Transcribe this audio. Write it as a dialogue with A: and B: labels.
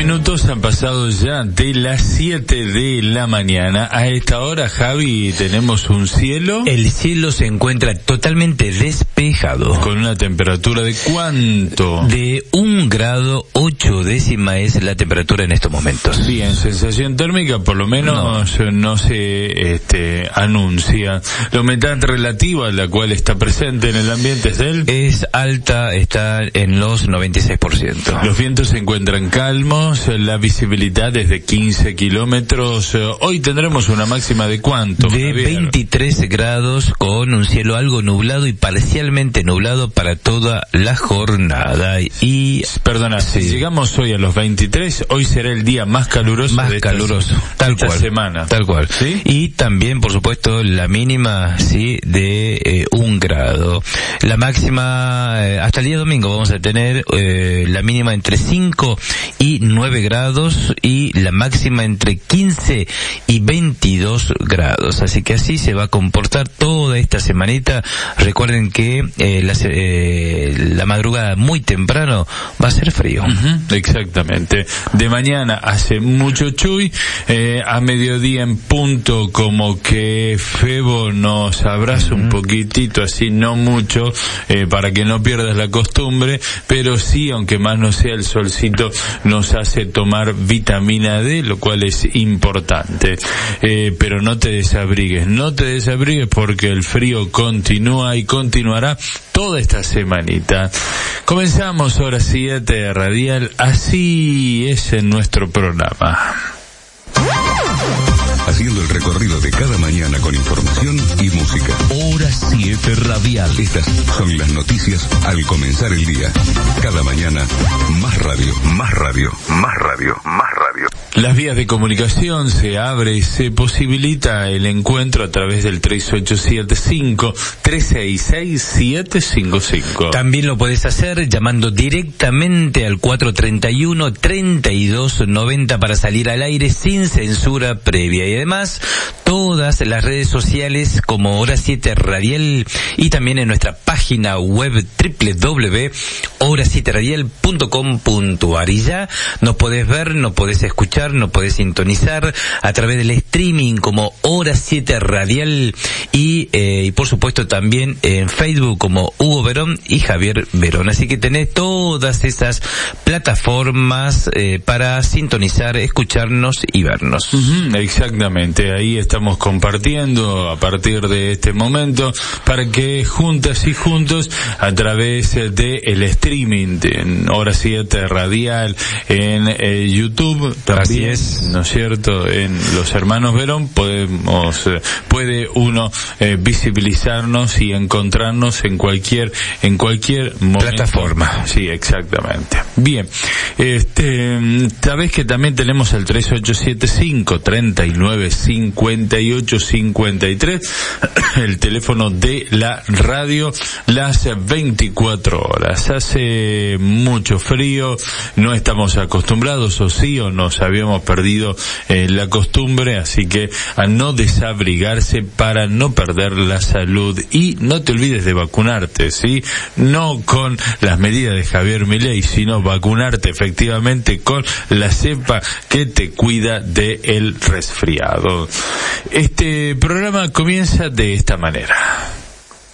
A: minutos han pasado ya de las 7 de la mañana. A esta hora, Javi, tenemos un cielo.
B: El cielo se encuentra totalmente despejado.
A: ¿Con una temperatura de cuánto?
B: De 1 grado 8 décimas es la temperatura en estos momentos.
A: Bien, sensación térmica por lo menos no se anuncia. La humedad relativa, la cual está presente en el ambiente,
B: es alta, está en los 96%.
A: Los vientos se encuentran calmos, la visibilidad es de 15 kilómetros. Hoy tendremos una máxima de ¿cuánto?
B: De 23 grados, con un cielo algo nublado y parcialmente nublado para toda la jornada. Y
A: perdona, si llegamos hoy a los 23, hoy será el día más caluroso de esta semana.
B: Tal cual.
A: ¿Sí?
B: Y también, por supuesto, la mínima, de 1 grado. La máxima, hasta el día domingo vamos a tener la mínima entre 5 y 9 grados y la máxima entre 15 y 22 grados. Así que así se va a comportar toda esta semanita. Recuerden que la madrugada muy temprano va a ser frío.
A: Exactamente. De mañana hace mucho chuy, a mediodía en punto como que Febo nos abraza un poquitito, así no mucho, para que no pierdas la costumbre, pero sí, aunque más no sea, el solcito nos hace tomar vitamina D, lo cual es importante. Pero no te desabrigues porque el frío continúa y continuará toda esta semanita. Comenzamos hora 7 radial, así es en nuestro programa.
C: Haciendo el recorrido de cada mañana con información y música.
B: Hora 7 radial.
C: Estas son las noticias al comenzar el día. Cada mañana, más radio, más radio, más radio, más radio.
A: Las vías de comunicación se abre y se posibilita el encuentro a través del 3875-366-755.
B: También lo puedes hacer llamando directamente al 431-3290 para salir al aire sin censura previa. Y además, todas las redes sociales como Hora 7 Radial y también en nuestra página web www.hora7radial.com.ar. Y ya nos podés ver, nos podés escuchar, nos podés sintonizar a través del streaming como Hora 7 Radial y por supuesto también en Facebook como Hugo Verón y Javier Verón. Así que tenés todas esas plataformas para sintonizar, escucharnos y vernos.
A: Exactamente, ahí estamos compartiendo a partir de este momento para que juntas y juntos a través de el streaming en Hora 7 Radial, en YouTube también, ¿no es cierto? En los hermanos Verón puede uno visibilizarnos y encontrarnos en cualquier momento.
B: Plataforma.
A: Sí, exactamente. Bien, sabés que también tenemos el 3875-395853, el teléfono de la radio, las 24 horas. Hace mucho frío, no estamos acostumbrados, o sí, o nos habíamos perdido la costumbre, así que a no desabrigarse para no perder la salud. Y no te olvides de vacunarte, ¿sí? No con las medidas de Javier Milei, sino vacunarte efectivamente con la cepa que te cuida del resfriado. Este programa comienza de esta manera.